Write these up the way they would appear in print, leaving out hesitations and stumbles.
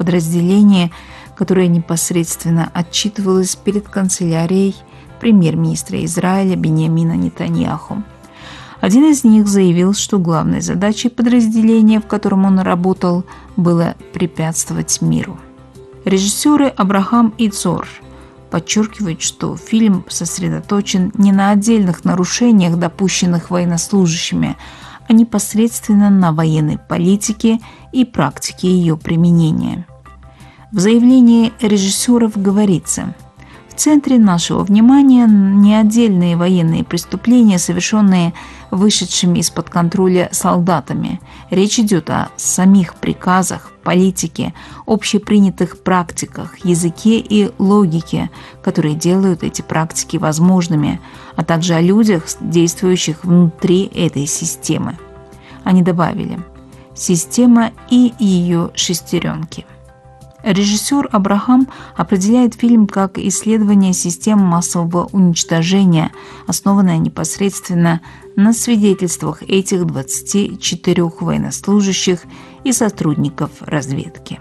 подразделение, которое непосредственно отчитывалось перед канцелярией премьер-министра Израиля Биньямина Нетаньяху. Один из них заявил, что главной задачей подразделения, в котором он работал, было препятствовать миру. Режиссеры Абрахам и Цор подчеркивают, что фильм сосредоточен не на отдельных нарушениях, допущенных военнослужащими, а непосредственно на военной политике и практике ее применения. В заявлении режиссеров говорится: в центре нашего внимания не отдельные военные преступления, совершенные вышедшими из-под контроля солдатами. Речь идет о самих приказах, политике, общепринятых практиках, языке и логике, которые делают эти практики возможными, а также о людях, действующих внутри этой системы. Они добавили: система и ее шестеренки. Режиссер Абрахам определяет фильм как исследование систем массового уничтожения, основанное непосредственно на свидетельствах этих 24 военнослужащих и сотрудников разведки.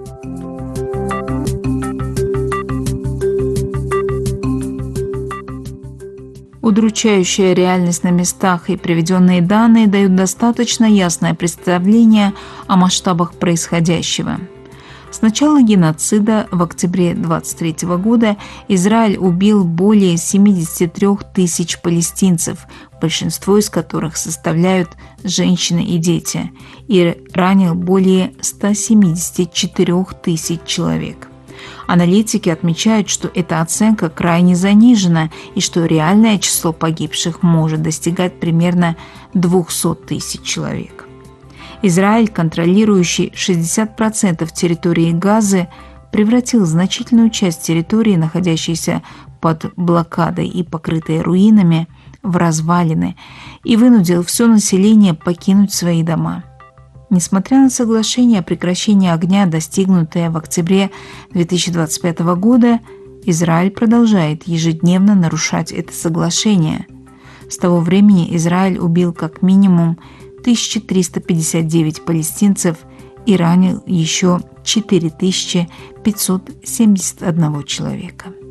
Удручающая реальность на местах и приведенные данные дают достаточно ясное представление о масштабах происходящего. С начала геноцида в октябре 23 года Израиль убил более 73 тысяч палестинцев, большинство из которых составляют женщины и дети, и ранил более 174 тысяч человек. Аналитики отмечают, что эта оценка крайне занижена и что реальное число погибших может достигать примерно 200 тысяч человек. Израиль, контролирующий 60% территории Газы, превратил значительную часть территории, находящейся под блокадой и покрытой руинами, в развалины и вынудил все население покинуть свои дома. Несмотря на соглашение о прекращении огня, достигнутое в октябре 2025 года, Израиль продолжает ежедневно нарушать это соглашение. С того времени Израиль убил как минимум 1359 палестинцев и ранил еще 4571 человека.